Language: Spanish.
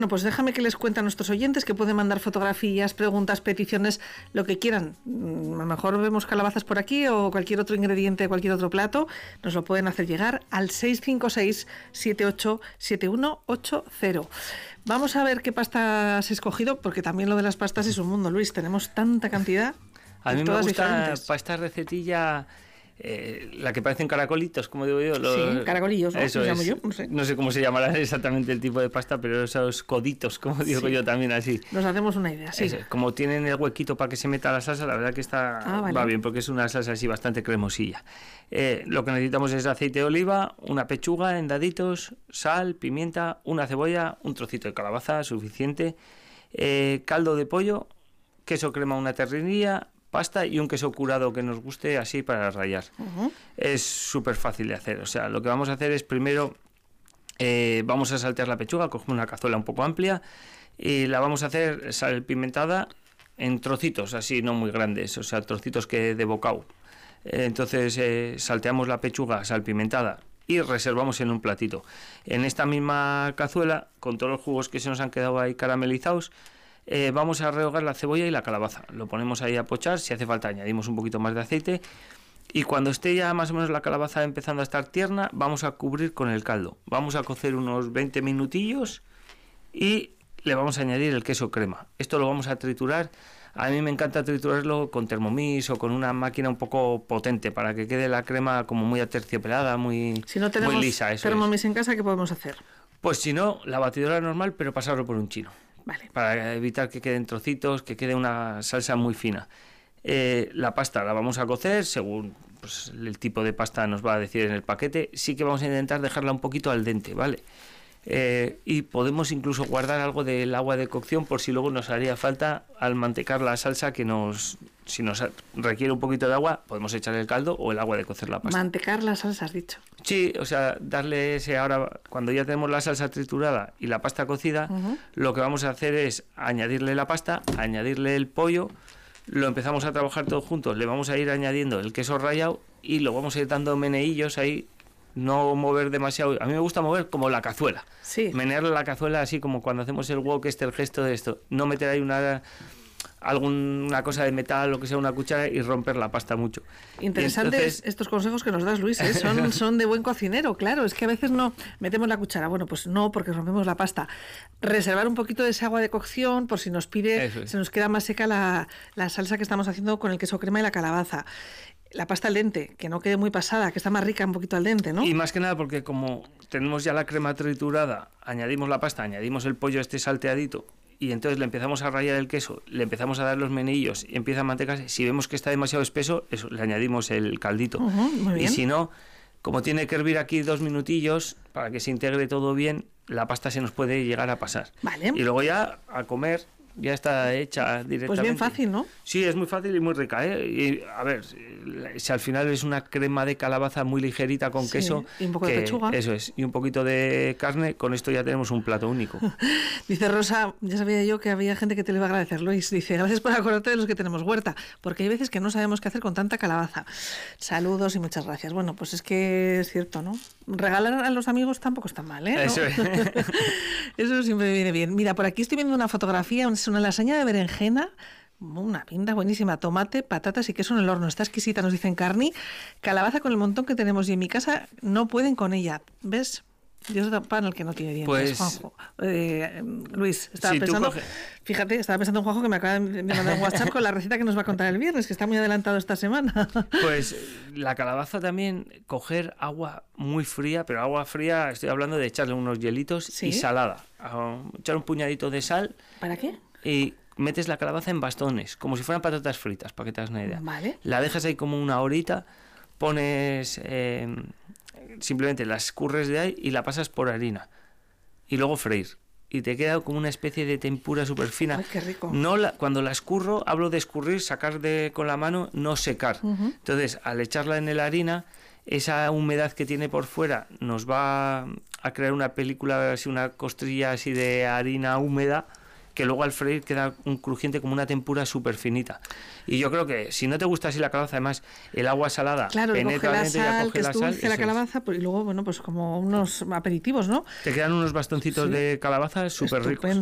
Bueno, pues déjame que les cuente a nuestros oyentes que pueden mandar fotografías, preguntas, peticiones, lo que quieran. A lo mejor vemos calabazas por aquí o cualquier otro ingrediente, cualquier otro plato. Nos lo pueden hacer llegar al 656-787180. Vamos a ver qué pasta has escogido, porque también lo de las pastas es un mundo, Luis. Tenemos tanta cantidad. A mí me gusta para esta recetilla... la que parecen caracolitos, como digo yo. Sí, caracolillos, ¿no? Eso llamo es. Yo, no sé cómo se llamará exactamente el tipo de pasta, pero esos coditos, como digo yo también así. Nos hacemos una idea, sí. Como tienen el huequito para que se meta la salsa, la verdad que va bien, porque es una salsa así bastante cremosilla. Lo que necesitamos es aceite de oliva, una pechuga en daditos, sal, pimienta, una cebolla, un trocito de calabaza, suficiente, caldo de pollo, queso crema, una ternilla, pasta y un queso curado que nos guste así para rallar. Es súper fácil de hacer. O sea, lo que vamos a hacer es primero vamos a saltear la pechuga, cogemos una cazuela un poco amplia y la vamos a hacer salpimentada en trocitos así no muy grandes, o sea, trocitos que de bocado. Entonces salteamos la pechuga salpimentada y reservamos en un platito. En esta misma cazuela, con todos los jugos que se nos han quedado ahí caramelizados, vamos a rehogar la cebolla y la calabaza. Lo ponemos ahí a pochar, si hace falta añadimos un poquito más de aceite y cuando esté ya más o menos la calabaza empezando a estar tierna, vamos a cubrir con el caldo. Vamos a cocer unos 20 minutillos y le vamos a añadir el queso crema. Esto lo vamos a triturar. A mí me encanta triturarlo con Thermomix o con una máquina un poco potente para que quede la crema como muy aterciopelada, muy lisa. Si no tenemos Thermomix en casa, ¿qué podemos hacer? Pues si no, la batidora normal, pero pasarlo por un chino. Vale. Para evitar que queden trocitos, que quede una salsa muy fina. La pasta la vamos a cocer según pues, el tipo de pasta nos va a decir en el paquete. Sí que vamos a intentar dejarla un poquito al dente, ¿vale? Y podemos incluso guardar algo del agua de cocción por si luego nos haría falta al mantecar la salsa, que si nos requiere un poquito de agua podemos echar el caldo o el agua de cocer la pasta. Mantecar la salsa, has dicho. Sí, o sea, darle ese ahora, cuando ya tenemos la salsa triturada y la pasta cocida, lo que vamos a hacer es añadirle la pasta, añadirle el pollo, lo empezamos a trabajar todos juntos, le vamos a ir añadiendo el queso rallado y lo vamos a ir dando meneillos ahí. No mover demasiado. A mí me gusta mover como la cazuela. Sí. Menear la cazuela así como cuando hacemos el wok, el gesto de esto. No meter ahí alguna cosa de metal o que sea una cuchara y romper la pasta mucho. Interesantes entonces, estos consejos que nos das, Luis, ¿eh? son de buen cocinero, claro. Es que a veces no metemos la cuchara. Bueno, pues no, porque rompemos la pasta. Reservar un poquito de esa agua de cocción por si nos pide, se nos queda más seca la salsa que estamos haciendo con el queso crema y la calabaza. La pasta al dente, que no quede muy pasada, que está más rica un poquito al dente, ¿no? Y más que nada porque como tenemos ya la crema triturada, añadimos la pasta, añadimos el pollo salteadito y entonces le empezamos a rallar el queso, le empezamos a dar los meneillos y empieza a mantecarse. Si vemos que está demasiado espeso, eso, le añadimos el caldito. Muy bien. Y si no, como tiene que hervir aquí 2 minutillos para que se integre todo bien, la pasta se nos puede llegar a pasar. Vale. Y luego ya a comer... Ya está hecha directamente. Pues bien fácil, ¿no? Sí, es muy fácil y muy rica, ¿eh? Y, a ver, si al final es una crema de calabaza muy ligerita con queso... Y un poco de pechuga. Eso es, y un poquito de carne, con esto ya tenemos un plato único. Dice Rosa, ya sabía yo que había gente que te le iba a agradecer, Luis. Dice, gracias por acordarte de los que tenemos huerta, porque hay veces que no sabemos qué hacer con tanta calabaza. Saludos y muchas gracias. Bueno, pues es que es cierto, ¿no? Regalar a los amigos tampoco está mal, ¿eh? Eso es. Eso siempre viene bien. Mira, por aquí estoy viendo una fotografía, es una lasaña de berenjena, una pinta buenísima, tomate, patatas y queso en el horno. Está exquisita, nos dicen Carni. Calabaza con el montón que tenemos y en mi casa no pueden con ella. ¿Ves? Dios da pan al que no tiene dientes, pues, Juanjo. Luis, estaba pensando, fíjate, estaba pensando en Juanjo que me acaba de mandar un WhatsApp con la receta que nos va a contar el viernes, que está muy adelantado esta semana. Pues la calabaza también, coger agua muy fría, pero agua fría, estoy hablando de echarle unos hielitos y salada. Echar un puñadito de sal. ¿Para qué? Y metes la calabaza en bastones, como si fueran patatas fritas, para que te hagas una idea. Vale. La dejas ahí como una horita, pones... simplemente la escurres de ahí y la pasas por harina y luego freír y te queda como una especie de tempura súper fina. Ay, qué rico. Cuando la escurro, hablo de escurrir, sacar con la mano, no secar. Entonces, al echarla en la harina, esa humedad que tiene por fuera nos va a crear una película, así una costrilla así de harina húmeda que luego al freír queda un crujiente como una tempura súper finita. Y yo creo que si no te gusta así la calabaza, además el agua salada penetra dentro y ya coge la sal. La calabaza, y luego, bueno, pues como unos aperitivos, ¿no? Te quedan unos bastoncitos de calabaza súper ricos.